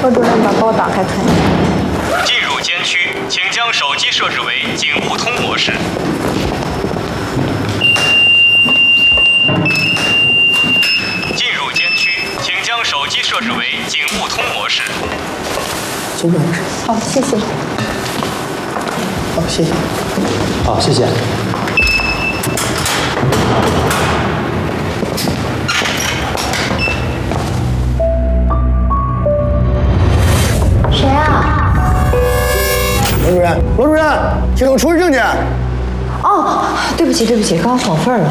罗主任把包打开看一下。 进入监区，请将手机设置为警务通模式。进入监区，请将手机设置为警务通模式。 警务模式。 好，谢谢。 好，谢谢。好，谢谢。 谁啊？ 罗主任，罗主任，系统出示证件。 哦，对不起，对不起，刚晃份儿了。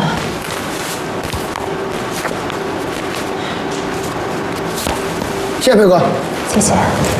谢谢裴哥。 谢谢。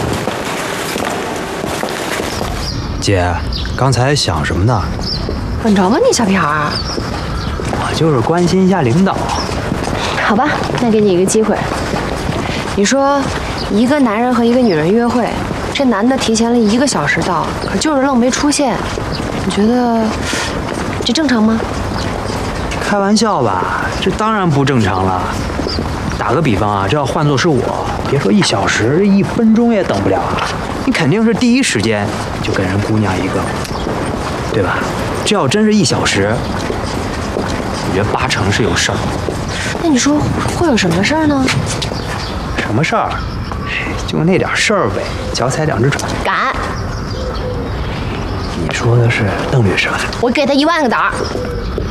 姐，刚才想什么呢？ 稳着吗你小屁孩儿？ 我就是关心一下领导。 好吧，那给你一个机会。你说，一个男人和一个女人约会，这男的提前了1个小时到，可就是愣没出现，你觉得这正常吗？ 开玩笑吧，这当然不正常了。打个比方啊，这要换作是我，别说1小时，1分钟也等不了啊。你肯定是第一时间就跟人姑娘一个，对吧？这要真是1小时，我觉得80%是有事儿。 那你说会有什么事儿呢？ 什么事儿？就那点事儿呗，脚踩2只船。 敢！ 你说的是邓律师吧？ 我给他1万个胆儿。